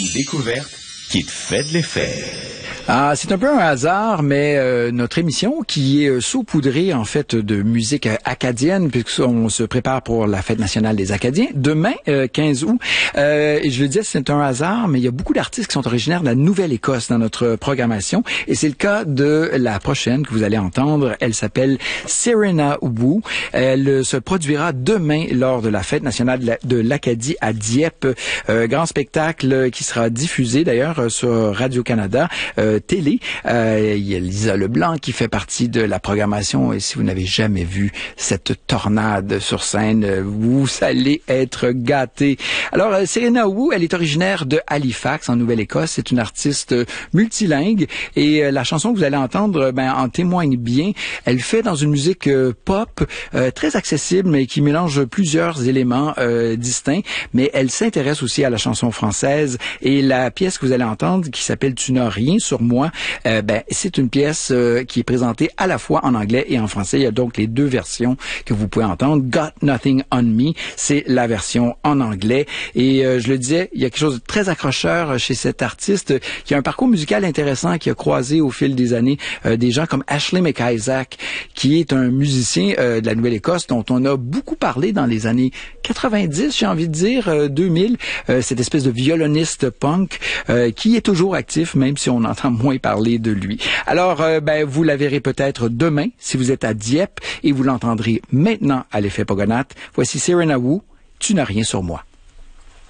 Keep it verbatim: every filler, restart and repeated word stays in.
Une découverte qui te fait de l'effet. Ah, c'est un peu un hasard, mais euh, notre émission qui est euh, saupoudrée en fait de musique euh, acadienne, puisqu'on se prépare pour la fête nationale des Acadiens demain, euh, quinze août. Euh, et je le disais, c'est un hasard, mais il y a beaucoup d'artistes qui sont originaires de la Nouvelle-Écosse dans notre programmation, et c'est le cas de la prochaine que vous allez entendre. Elle s'appelle Serena Wu. Elle se produira demain lors de la fête nationale de l'Acadie à Dieppe. Euh, grand spectacle qui sera diffusé d'ailleurs sur Radio-Canada. Euh, télé. Euh, il y a Lisa Leblanc qui fait partie de la programmation, et si vous n'avez jamais vu cette tornade sur scène, vous allez être gâtés. Alors, euh, Serena Wu, elle est originaire de Halifax, en Nouvelle-Écosse. C'est une artiste multilingue, et euh, la chanson que vous allez entendre ben, en témoigne bien. Elle fait dans une musique euh, pop euh, très accessible, mais qui mélange plusieurs éléments euh, distincts, mais elle s'intéresse aussi à la chanson française, et la pièce que vous allez entendre, qui s'appelle « Tu n'as rien sur moi », euh, ben, c'est une pièce euh, qui est présentée à la fois en anglais et en français. Il y a donc les deux versions que vous pouvez entendre. Got Nothing on Me, c'est la version en anglais. Et euh, je le disais, il y a quelque chose de très accrocheur chez cet artiste qui a un parcours musical intéressant, qui a croisé au fil des années euh, des gens comme Ashley McIsaac, qui est un musicien euh, de la Nouvelle-Écosse dont on a beaucoup parlé dans les années quatre-vingt-dix, j'ai envie de dire, euh, deux mille, euh, cette espèce de violoniste punk euh, qui est toujours actif, même si on entend moins parler de lui. Alors, euh, ben, vous la verrez peut-être demain, si vous êtes à Dieppe, et vous l'entendrez maintenant à l'effet Pogonath. Voici Serena Wu, Tu n'as rien sur moi.